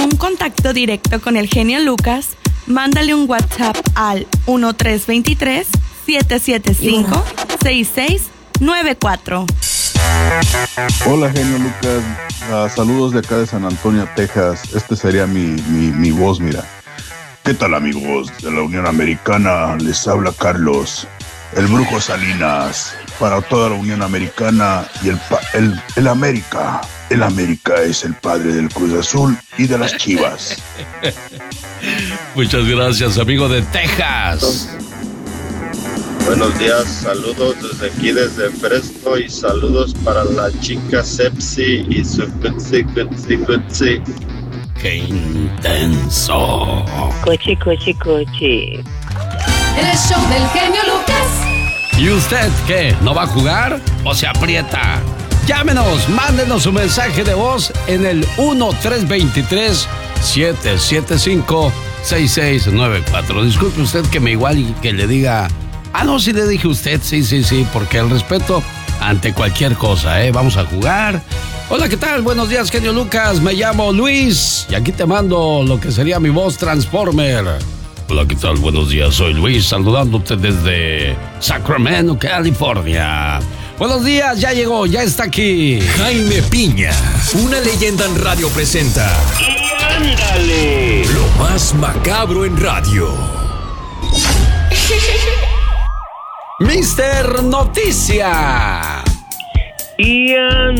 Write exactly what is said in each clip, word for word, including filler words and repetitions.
un contacto directo con el genio Lucas, mándale un WhatsApp al uno tres dos tres, siete siete cinco, seis seis nueve cuatro. Hola, genio Lucas. Uh, saludos de acá de San Antonio, Texas. Este sería mi, mi, mi voz, mira. ¿Qué tal, amigos de la Unión Americana? Les habla Carlos, el Brujo Salinas, para toda la Unión Americana y el, el, el América. El América es el padre del Cruz Azul y de las Chivas. Muchas gracias, amigo de Texas. Buenos días, saludos desde aquí, desde Fresno, y saludos para la chica Sepsi y su Cutsi, Cutsi, Cutsi. ¡Qué intenso! Coche, coche, coche. El show del genio Lucas. ¿Y usted qué? ¿No va a jugar o se aprieta? Llámenos, mándenos su mensaje de voz en el uno tres dos tres, siete siete cinco, seis seis nueve cuatro. Disculpe usted que me igual y que le diga... Ah, no, sí le dije a usted, sí, sí, sí, porque el respeto ante cualquier cosa, ¿eh? Vamos a jugar. Hola, ¿qué tal? Buenos días, genio Lucas. Me llamo Luis y aquí te mando lo que sería mi voz Transformer. Hola, ¿qué tal? Buenos días, soy Luis, saludándote desde Sacramento, California. Buenos días, ya llegó, ya está aquí. Jaime Piña, una leyenda en radio presenta. ¡Y ándale! Lo más macabro en radio. Mister Noticia. Y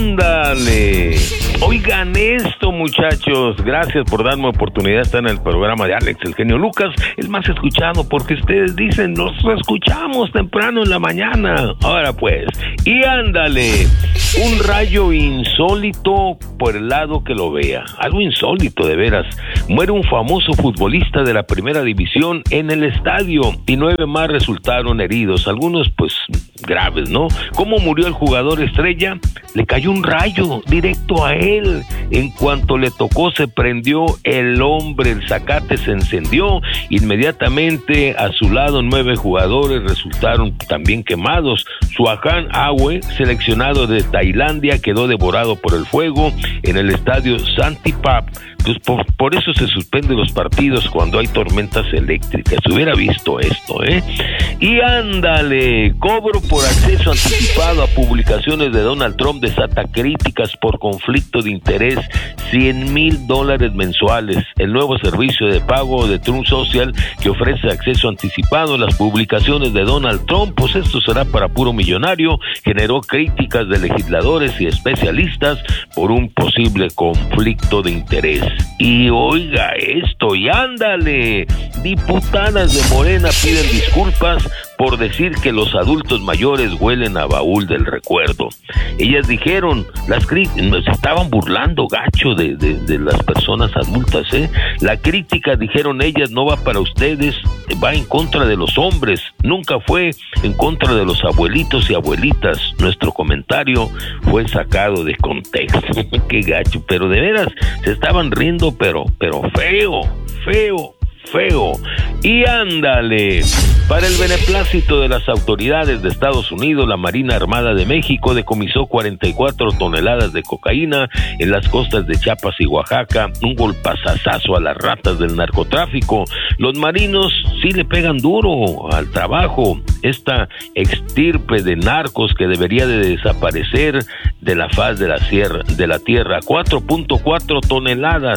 ándale. Oigan esto, muchachos. Gracias por darme oportunidad de estar en el programa de Alex, el genio Lucas, el más escuchado, porque ustedes dicen, nos escuchamos temprano en la mañana. Ahora pues, y ándale. Un rayo insólito por el lado que lo vea. Algo insólito, de veras. Muere un famoso futbolista de la primera división en el estadio y nueve más resultaron heridos. Algunos, pues, graves, ¿no? ¿Cómo murió el jugador estrella? Le cayó un rayo directo a él. En cuanto le tocó, se prendió el hombre, el zacate se encendió. Inmediatamente a su lado nueve jugadores resultaron también quemados. Suahan Awe, seleccionado de Tailandia, quedó devorado por el fuego en el estadio Santipap. Pues por, por eso se suspenden los partidos cuando hay tormentas eléctricas. Se hubiera visto esto, ¿eh? Y ándale, cobro por acceso anticipado a publicaciones de Donald Trump desata críticas por conflicto de interés, cien mil dólares mensuales. El nuevo servicio de pago de Truth Social que ofrece acceso anticipado a las publicaciones de Donald Trump, pues esto será para puro millonario, generó críticas de legisladores y especialistas por un posible conflicto de interés. Y oiga esto, y ándale, diputadas de Morena piden disculpas por decir que los adultos mayores huelen a baúl del recuerdo. Ellas dijeron, las críticas, se estaban burlando gacho de, de, de las personas adultas, ¿eh? La crítica, dijeron ellas, no va para ustedes, va en contra de los hombres, nunca fue en contra de los abuelitos y abuelitas. Nuestro comentario fue sacado de contexto. Qué gacho, pero de veras, se estaban riendo, pero, pero feo, feo. feo. Y ándale, para el beneplácito de las autoridades de Estados Unidos, la Marina Armada de México decomisó cuarenta y cuatro toneladas de cocaína en las costas de Chiapas y Oaxaca, un golpazazazo a las ratas del narcotráfico. Los marinos sí le pegan duro al trabajo, esta extirpe de narcos que debería de desaparecer de la faz de la, sierra, de la tierra. cuatro punto cuatro toneladas.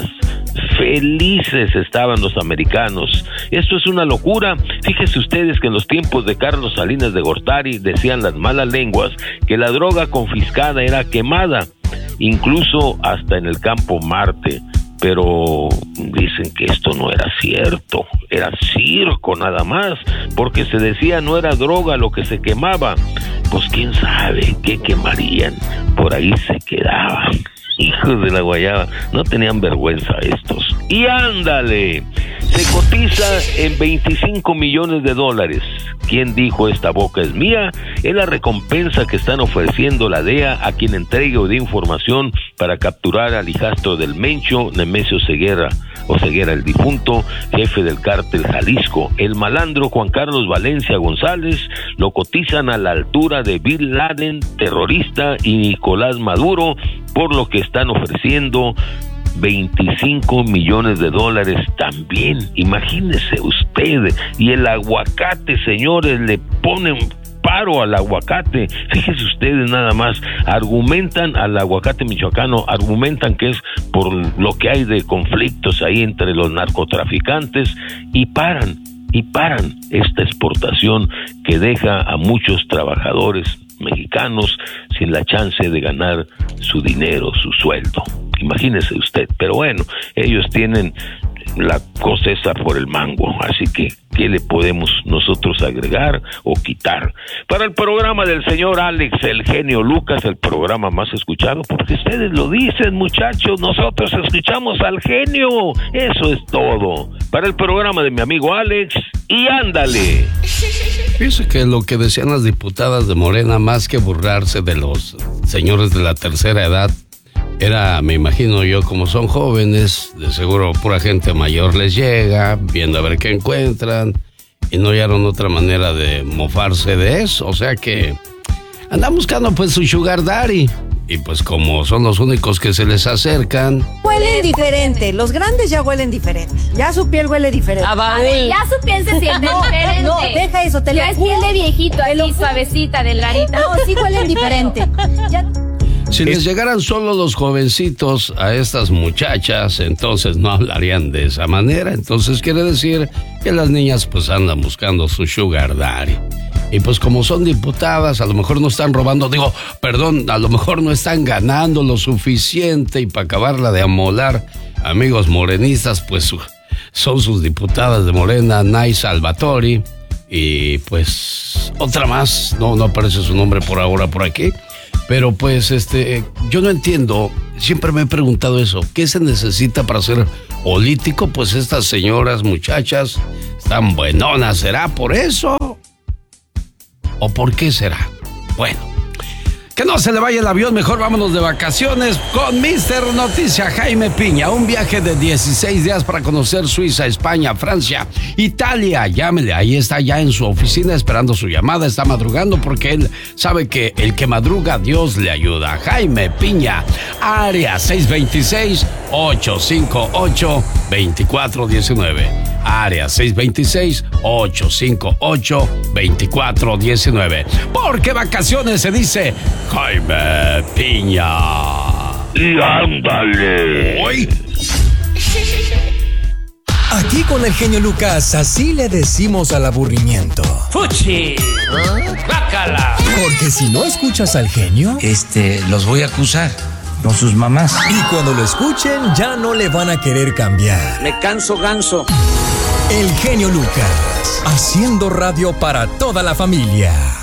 Felices estaban los americanos. Esto es una locura. Fíjense ustedes que en los tiempos de Carlos Salinas de Gortari decían las malas lenguas que la droga confiscada era quemada, incluso hasta en el campo Marte. Pero dicen que esto no era cierto, era circo nada más, porque se decía no era droga lo que se quemaba. Pues quién sabe qué quemarían, por ahí se quedaban. Hijos de la guayaba, no tenían vergüenza estos. Y ándale, se cotiza en veinticinco millones de dólares. ¿Quién dijo esta boca es mía? Es la recompensa que están ofreciendo la D E A a quien entregue o dé información para capturar al hijastro del Mencho, Nemesio Ceguera, o Ceguera el difunto, jefe del cártel Jalisco. El malandro Juan Carlos Valencia González lo cotizan a la altura de Bin Laden, terrorista, y Nicolás Maduro, por lo que están ofreciendo veinticinco millones de dólares también. Imagínese usted. Y el aguacate, señores, le ponen paro al aguacate. Fíjese ustedes nada más, argumentan al aguacate michoacano, argumentan que es por lo que hay de conflictos ahí entre los narcotraficantes, y paran, y paran esta exportación que deja a muchos trabajadores mexicanos sin la chance de ganar su dinero, su sueldo. Imagínese usted, pero bueno, ellos tienen la cosa esa por el mango, así que ¿qué le podemos nosotros agregar o quitar? Para el programa del señor Alex, el genio Lucas, el programa más escuchado, porque ustedes lo dicen, muchachos, nosotros escuchamos al genio, eso es todo. Para el programa de mi amigo Alex, y ándale. Fíjese que lo que decían las diputadas de Morena, más que burlarse de los señores de la tercera edad, era, me imagino yo, como son jóvenes, de seguro pura gente mayor les llega, viendo a ver qué encuentran, y no hallaron otra manera de mofarse de eso. O sea que andan buscando pues su sugar daddy, y pues como son los únicos que se les acercan. Huele diferente, los grandes ya huelen diferente, ya su piel huele diferente. Ah, vale. Ya su piel se siente no, diferente. No, deja eso, te ya lo es piel de viejito, así suavecita, delgadita. No, sí huelen diferente. Ya... Si les llegaran solo los jovencitos a estas muchachas, entonces no hablarían de esa manera. Entonces quiere decir que las niñas pues andan buscando su sugar daddy. Y pues como son diputadas, a lo mejor no están robando, digo, perdón, a lo mejor no están ganando lo suficiente, y para acabarla de amolar, amigos morenistas, pues son sus diputadas de Morena, Nay Salvatori, y pues otra más, no, no aparece su nombre por ahora por aquí. Pero pues, este, yo no entiendo, siempre me he preguntado eso, ¿qué se necesita para ser político? Pues estas señoras, muchachas, están buenonas, ¿será por eso? ¿O por qué será? Bueno, que no se le vaya el avión, mejor vámonos de vacaciones con mister Noticia Jaime Piña. Un viaje de dieciséis días para conocer Suiza, España, Francia, Italia. Llámele, ahí está ya en su oficina esperando su llamada. Está madrugando porque él sabe que el que madruga, Dios le ayuda. Jaime Piña, área seis dos seis, ocho cinco ocho, dos cuatro uno nueve. Área seis dos seis, ocho cinco ocho, dos cuatro uno nueve. Porque vacaciones se dice Jaime Piña. Y ándale. Hoy. Aquí con el genio Lucas, así le decimos al aburrimiento. ¡Fuchi! ¡Bácala! Porque si no escuchas al genio, Este, los voy a acusar con sus mamás. y cuando lo escuchen ya no le van a querer cambiar. Me canso ganso. El genio Lucas, haciendo radio para toda la familia.